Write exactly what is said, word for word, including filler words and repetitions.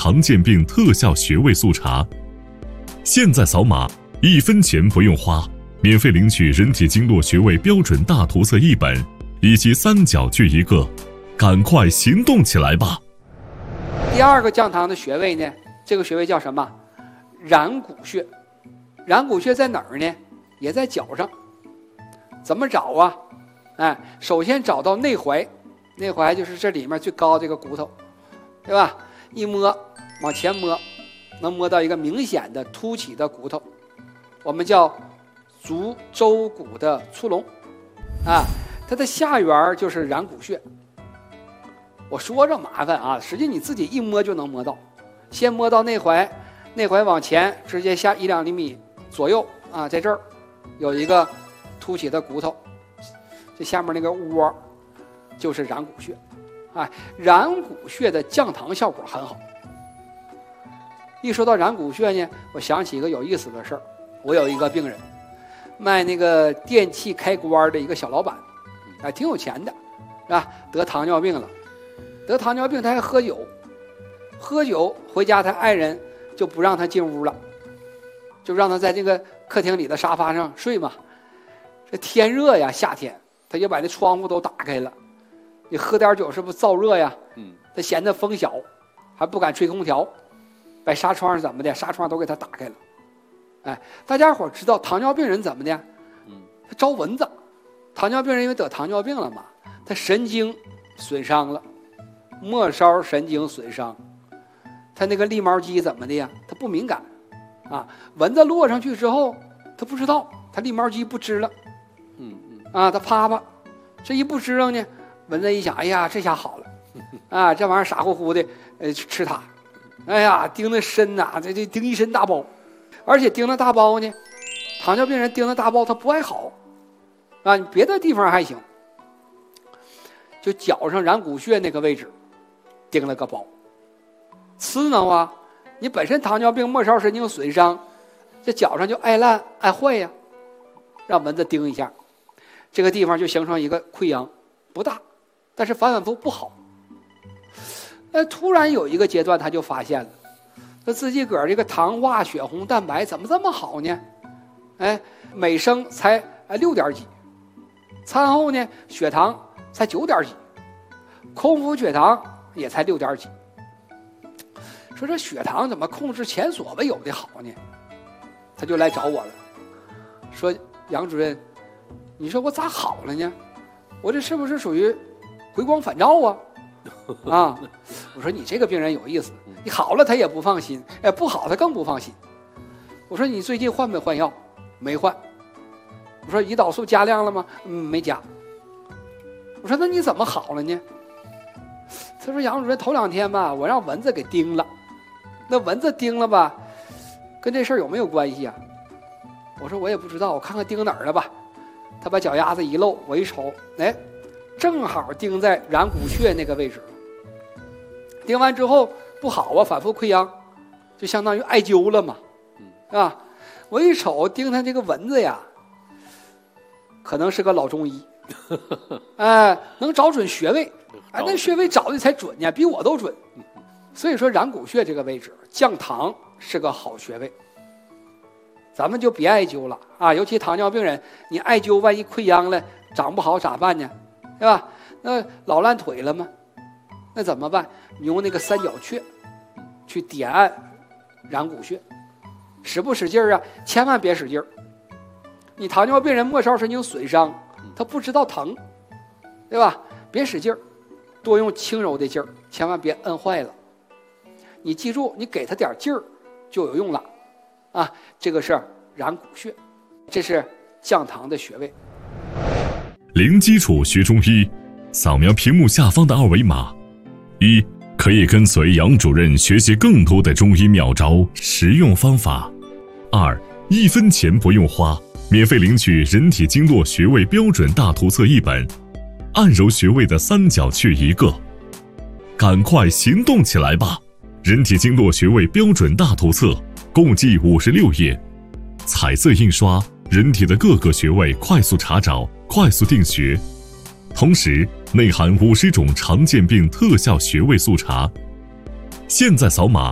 常见病特效穴位速查。现在扫码，一分钱不用花，免费领取人体经络穴位标准大图册一本，以及三角穴一个，赶快行动起来吧！ 第二个降糖的穴位呢，这个穴位叫什么？然谷穴。然谷穴在哪儿呢？也在脚上。怎么找啊？哎，首先找到内踝，内踝就是这里面最高这个骨头，对吧？一摸，往前摸，能摸到一个明显的凸起的骨头，我们叫足舟骨的粗隆，啊，它的下缘就是然谷穴。我说着麻烦啊，实际你自己一摸就能摸到。先摸到内踝，内踝往前直接下一两厘米左右啊，在这儿有一个凸起的骨头，这下面那个窝就是然谷穴。啊，然谷穴的降糖效果很好。一说到然谷穴呢，我想起一个有意思的事儿。我有一个病人，卖那个电器开关的一个小老板，还挺有钱的，是吧？得糖尿病了，得糖尿病他还喝酒，喝酒回家他爱人就不让他进屋了，就让他在这个客厅里的沙发上睡嘛。这天热呀，夏天他就把那窗户都打开了。你喝点酒是不是燥热呀？嗯，他嫌它风小，还不敢吹空调，把纱窗是怎么的？纱窗都给他打开了。哎，大家伙知道糖尿病人怎么的？嗯，他招蚊子。糖尿病人因为得糖尿病了嘛，他神经损伤了，末梢神经损伤，他那个立毛肌怎么的呀？他不敏感，啊，蚊子落上去之后，他不知道，他立毛肌不支了，嗯嗯，啊，他啪啪，这一不支棱呢。蚊子一想，哎呀，这下好了，啊，这玩意儿傻乎乎的，呃，吃它，哎呀，叮的深呐、啊，这这叮一身大包，而且叮了大包呢，糖尿病人叮了大包他不爱好，啊，你别的地方还行，就脚上然谷穴那个位置，叮了个包，刺挠啊，你本身糖尿病末梢神经损伤，这脚上就爱烂爱坏呀，让蚊子叮一下，这个地方就形成一个溃疡，不大。但是反反复不好，那突然有一个阶段，他就发现了，他自己个儿这个糖化血红蛋白怎么这么好呢？哎，每升才哎六点几，餐后呢血糖才九点几，空腹血糖也才六点几。说这血糖怎么控制前所未有的好呢？他就来找我了，说杨主任，你说我咋好了呢？我这是不是属于回光返照啊？啊，我说你这个病人有意思，你好了他也不放心，哎，不好他更不放心。我说你最近换没换药？没换。我说胰岛素加量了吗？嗯，没加。我说那你怎么好了呢？他说杨主任头两天吧，我让蚊子给叮了，那蚊子叮了吧，跟这事儿有没有关系啊？我说我也不知道，我看看叮哪儿了吧。他把脚丫子一露，我一瞅，哎，正好钉在然谷穴那个位置。钉完之后不好啊，反复溃疡，就相当于艾灸了嘛，是吧？我一瞅钉他这个蚊子呀，可能是个老中医，哎，能找准穴位，哎，那穴位找的才准呀，比我都准。所以说然谷穴这个位置降糖是个好穴位。咱们就别艾灸了啊！尤其糖尿病人，你艾灸万一溃疡了，长不好咋办呢？对吧？那老烂腿了吗？那怎么办？你用那个三角穴去点按然谷穴，使不使劲儿啊？千万别使劲儿。你糖尿病人末梢神经损伤，他不知道疼，对吧？别使劲儿，多用轻柔的劲儿，千万别摁坏了。你记住，你给他点劲儿就有用了。啊，这个是然谷穴，这是降糖的穴位。 零基础学中医，扫描屏幕下方的二维码，一可以跟随杨主任学习更多的中医妙招、实用方法；二一分钱不用花，免费领取人体经络穴位标准大图册一本，按揉穴位的三角穴一个，赶快行动起来吧！人体经络穴位标准大图册。共计五十六页，彩色印刷，人体的各个穴位快速查找，快速定穴，同时内含五十种常见病特效穴位速查。现在扫码